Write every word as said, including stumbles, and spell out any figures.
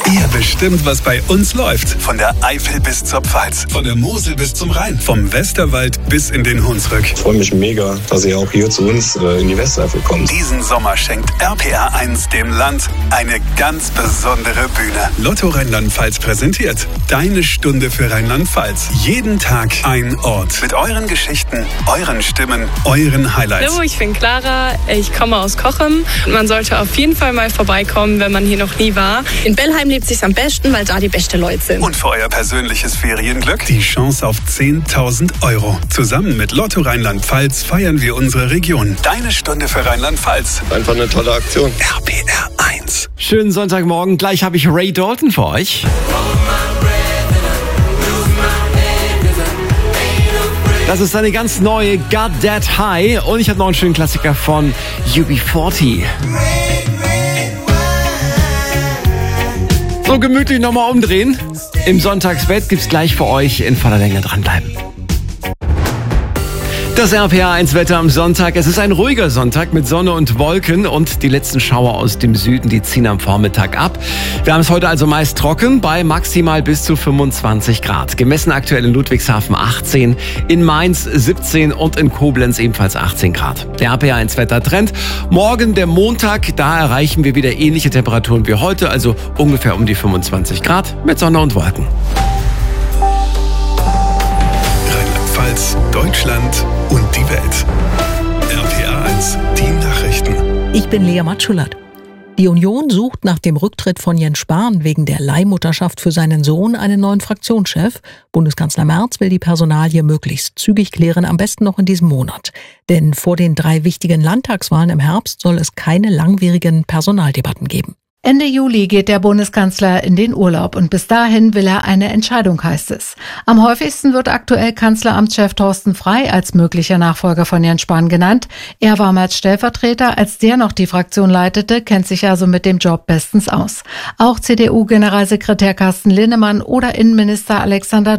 Ihr bestimmt, was bei uns läuft. Von der Eifel bis zur Pfalz, von der Mosel bis zum Rhein, vom Westerwald bis in den Hunsrück. Ich freue mich mega, dass ihr auch hier zu uns äh, in die Westeifel kommt. Diesen Sommer schenkt R P R eins dem Land eine ganz besondere Bühne. Lotto Rheinland-Pfalz präsentiert Deine Stunde für Rheinland-Pfalz. Jeden Tag ein Ort. Mit euren Geschichten, euren Stimmen, euren Highlights. Hallo, ich bin Clara, ich komme aus Cochem. Man sollte auf jeden Fall mal vorbeikommen, wenn man hier noch nie war. In Bellheim lebt sich's am besten, weil da die besten Leute sind. Und für euer persönliches Ferienglück die Chance auf zehntausend Euro. Zusammen mit Lotto Rheinland-Pfalz feiern wir unsere Region. Deine Stunde für Rheinland-Pfalz. Einfach eine tolle Aktion. R P R eins. Schönen Sonntagmorgen. Gleich habe ich Ray Dalton für euch. Das ist eine ganz neue Got That High. Und ich habe noch einen schönen Klassiker von U B vierzig. So, gemütlich nochmal umdrehen. Im Sonntagsbett gibt's gleich für euch in voller Länge dranbleiben. Das R P R eins Wetter am Sonntag. Es ist ein ruhiger Sonntag mit Sonne und Wolken und die letzten Schauer aus dem Süden, die ziehen am Vormittag ab. Wir haben es heute also meist trocken bei maximal bis zu fünfundzwanzig Grad. Gemessen aktuell in Ludwigshafen achtzehn, in Mainz siebzehn und in Koblenz ebenfalls achtzehn Grad. Der R P R eins Wettertrend. Morgen der Montag, da erreichen wir wieder ähnliche Temperaturen wie heute, also ungefähr um die fünfundzwanzig Grad mit Sonne und Wolken. Rheinland-Pfalz, Deutschland und die Welt. R P R eins, die Nachrichten. Ich bin Lea Matschulat. Die Union sucht nach dem Rücktritt von Jens Spahn wegen der Leihmutterschaft für seinen Sohn einen neuen Fraktionschef. Bundeskanzler Merz will die Personalie möglichst zügig klären, am besten noch in diesem Monat. Denn vor den drei wichtigen Landtagswahlen im Herbst soll es keine langwierigen Personaldebatten geben. Ende Juli geht der Bundeskanzler in den Urlaub und bis dahin will er eine Entscheidung, heißt es. Am häufigsten wird aktuell Kanzleramtschef Thorsten Frey als möglicher Nachfolger von Jens Spahn genannt. Er war mal Stellvertreter, als der noch die Fraktion leitete, kennt sich also mit dem Job bestens aus. Auch C D U-Generalsekretär Carsten Linnemann oder Innenminister Alexander